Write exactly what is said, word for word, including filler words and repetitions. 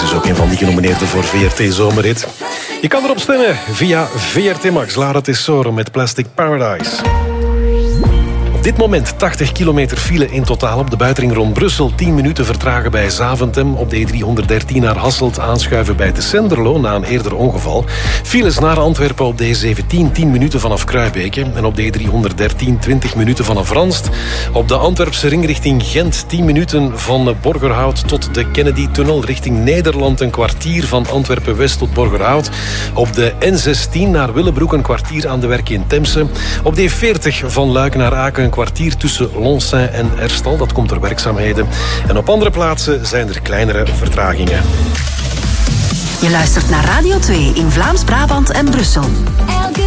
dus ook een van die genomineerden voor V R T Zomerhit. Je kan erop stemmen via V R T Max. Lara Tesoro met Plastic Paradise. Op dit moment tachtig kilometer file in totaal op de buitenring rond Brussel. tien minuten vertragen bij Zaventem. Op de E driehonderddertien naar Hasselt aanschuiven bij de Senderlo na een eerder ongeval. Files naar Antwerpen op de E zeventien, tien minuten vanaf Kruibeke. En op de E driehonderddertien, twintig minuten vanaf Ranst. Op de Antwerpse ring richting Gent, tien minuten van Borgerhout tot de Kennedy-tunnel. Richting Nederland een kwartier van Antwerpen-West tot Borgerhout. Op de N zestien naar Willebroek een kwartier aan de werk in Temse. Op de E veertig van Luik naar Aken een kwartier tussen Lonsaint en Erstal. Dat komt door werkzaamheden. En op andere plaatsen zijn er kleinere vertragingen. Je luistert naar Radio twee in Vlaams-Brabant en Brussel. Elke